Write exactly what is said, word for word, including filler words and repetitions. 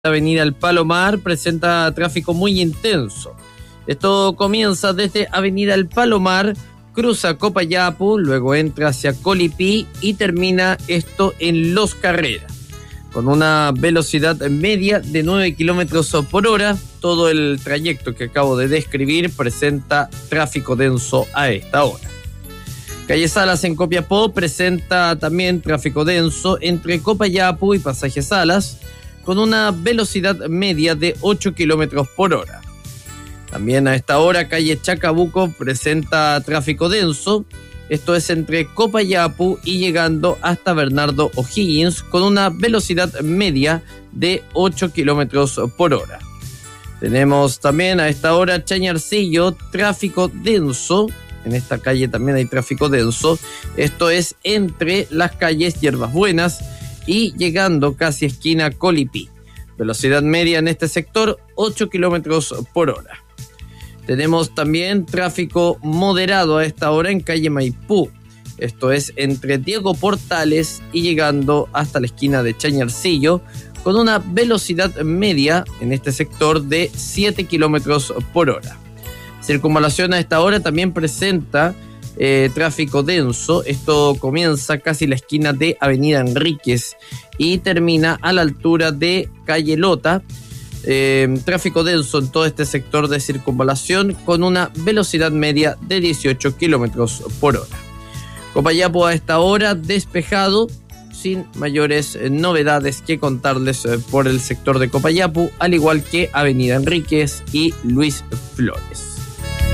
Avenida El Palomar presenta tráfico muy intenso. Esto comienza desde Avenida El Palomar, cruza Copayapu, luego entra hacia Colipí y termina esto en Los Carreras, con una velocidad media de nueve kilómetros por hora. Todo el trayecto que acabo de describir presenta tráfico denso a esta hora. Calle Salas en Copiapó presenta también tráfico denso entre Copayapu y Pasaje Salas, con una velocidad media de ocho kilómetros por hora. También a esta hora, calle Chacabuco presenta tráfico denso, esto es entre Copayapu y llegando hasta Bernardo O'Higgins, con una velocidad media de ocho kilómetros por hora. Tenemos también a esta hora Chañarcillo, tráfico denso. En esta calle también hay tráfico denso, esto es entre las calles Hierbas Buenas y llegando casi esquina Colipí. Velocidad media en este sector, ocho kilómetros por hora. Tenemos también tráfico moderado a esta hora en calle Maipú. Esto es entre Diego Portales y llegando hasta la esquina de Chañarcillo, con una velocidad media en este sector de siete kilómetros por hora. Circunvalación a esta hora también presenta Eh, tráfico denso. Esto comienza casi la esquina de Avenida Enríquez y termina a la altura de Calle Lota. Eh, tráfico denso en todo este sector de circunvalación con una velocidad media de dieciocho kilómetros por hora. Copayapo a esta hora despejado, sin mayores eh, novedades que contarles eh, por el sector de Copayapo, al igual que Avenida Enríquez y Luis Flores.